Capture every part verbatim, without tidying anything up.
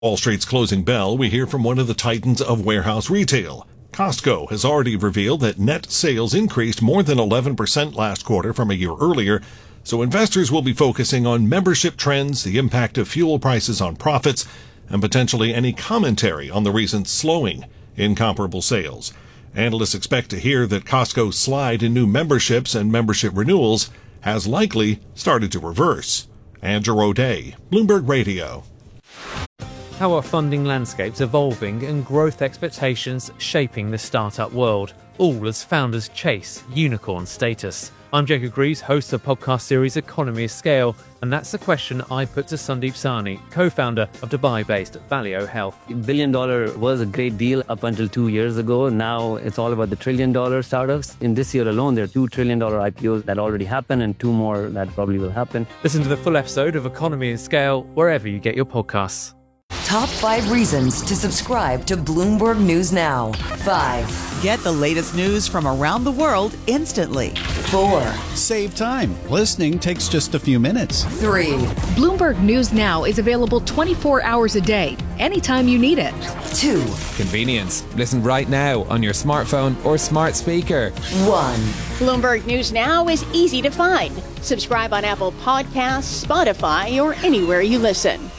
Wall Street's closing bell, we hear from one of the titans of warehouse retail. Costco has already revealed that net sales increased more than eleven percent last quarter from a year earlier, so investors will be focusing on membership trends, the impact of fuel prices on profits, and potentially any commentary on the recent slowing in comparable sales. Analysts expect to hear that Costco's slide in new memberships and membership renewals has likely started to reverse. Andrew O'Day, Bloomberg Radio. How are funding landscapes evolving and growth expectations shaping the startup world, all as founders chase unicorn status? I'm Jacob Greaves, host of the podcast series Economy of Scale, and that's the question I put to Sandeep Sahni, co-founder of Dubai-based Valeo Health. Billion dollar was a great deal up until two years ago. Now it's all about the trillion dollar startups. In this year alone, there are two trillion dollar I P Os that already happened and two more that probably will happen. Listen to the full episode of Economy of Scale wherever you get your podcasts. Top five reasons to subscribe to Bloomberg News Now. Five. Get the latest news from around the world instantly. Four. Save time. Listening takes just a few minutes. Three. Bloomberg News Now is available twenty-four hours a day, anytime you need it. Two. Convenience. Listen right now on your smartphone or smart speaker. One. Bloomberg News Now is easy to find. Subscribe on Apple Podcasts, Spotify, or anywhere you listen.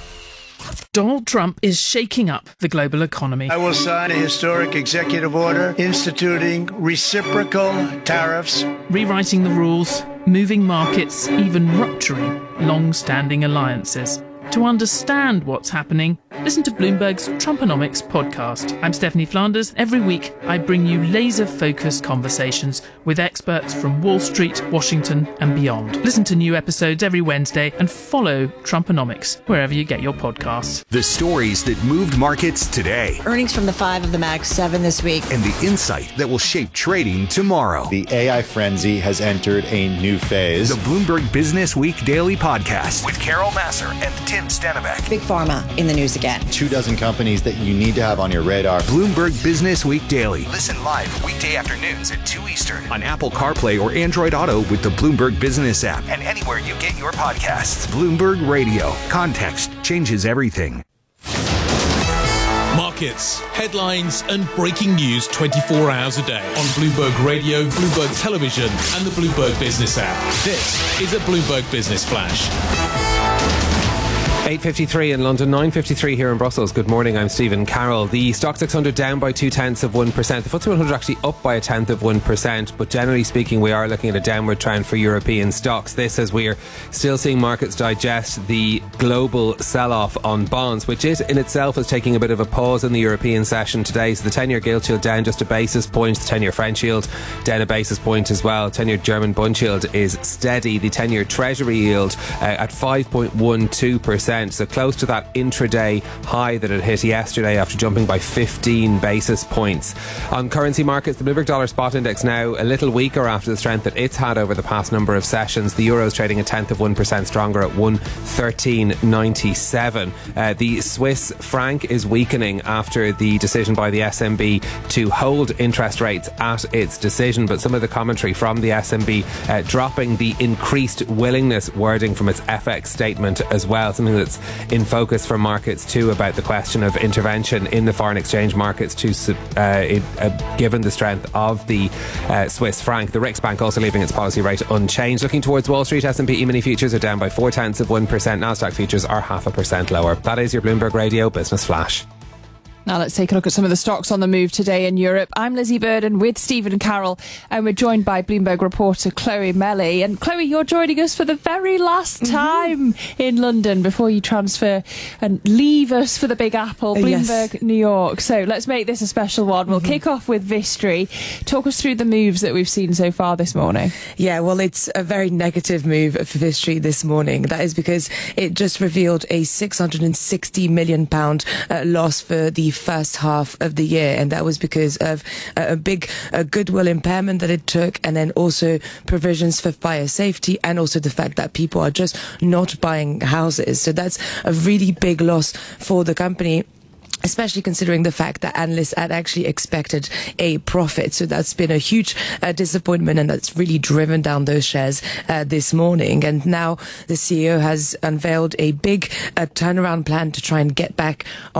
Donald Trump is shaking up the global economy. I will sign a historic executive order instituting reciprocal tariffs, rewriting the rules, moving markets, even rupturing long-standing alliances. To understand what's happening, listen to Bloomberg's Trumponomics podcast. I'm Stephanie Flanders. Every week, I bring you laser-focused conversations with experts from Wall Street, Washington, and beyond. Listen to new episodes every Wednesday and follow Trumponomics wherever you get your podcasts. The stories that moved markets today. Earnings from the five of the Mag seven this week. And the insight that will shape trading tomorrow. The A I frenzy has entered a new phase. The Bloomberg Business Week Daily Podcast with Carol Massar and Tim Stenbeck. Big Pharma in the news again. Two dozen companies that you need to have on your radar. Bloomberg Business Week Daily. Listen live weekday afternoons at two Eastern on Apple CarPlay or Android Auto with the Bloomberg Business app and anywhere you get your podcasts. Bloomberg Radio. Context changes everything. Markets, headlines, and breaking news twenty-four hours a day on Bloomberg Radio, Bloomberg Television, and the Bloomberg Business app. This is a Bloomberg Business Flash. eight fifty-three in London, nine fifty-three here in Brussels. Good morning, I'm Stephen Carroll. The Stock six hundred down by two tenths of one percent. The F T S E one hundred actually up by a tenth of one percent. But generally speaking, we are looking at a downward trend for European stocks. This as we're still seeing markets digest the global sell-off on bonds, which is in itself is taking a bit of a pause in the European session today. So the ten-year gilt yield down just a basis point. The ten-year French yield down a basis point as well. ten-year German Bund yield is steady. The ten-year Treasury yield uh, at five point one two percent. So close to that intraday high that it hit yesterday after jumping by fifteen basis points. On currency markets, the Bloomberg Dollar Spot Index now a little weaker after the strength that it's had over the past number of sessions. The euro is trading a tenth of one percent stronger at one thirteen ninety-seven. Uh, the Swiss franc is weakening after the decision by the S N B to hold interest rates at its decision, but some of the commentary from the S N B uh, dropping the increased willingness wording from its F X statement as well, something that's in focus for markets too, about the question of intervention in the foreign exchange markets to uh, it, uh, given the strength of the uh, Swiss franc. The Riksbank also leaving its policy rate unchanged. Looking towards Wall Street, S and P E-mini futures are down by four tenths of one percent. Nasdaq futures are half a percent lower. That is your Bloomberg Radio Business Flash. Now let's take a look at some of the stocks on the move today in Europe. I'm Lizzie Burden with Stephen Carroll, and we're joined by Bloomberg reporter Chloe Melly. And Chloe, you're joining us for the very last time mm-hmm. in London before you transfer and leave us for the Big Apple, Bloomberg, yes. New York. So let's make this a special one. We'll mm-hmm. kick off with Vistry. Talk us through the moves that we've seen so far this morning. Yeah, well, it's a very negative move for Vistry this morning. That is because it just revealed a six hundred sixty million pounds uh, loss for the first half of the year, and that was because of a big a goodwill impairment that it took, and then also provisions for fire safety, and also the fact that people are just not buying houses. So that's a really big loss for the company. especially considering the fact that analysts had actually expected a profit. So that's been a huge uh, disappointment, and that's really driven down those shares uh, this morning. And now the C E O has unveiled a big uh, turnaround plan to try and get back on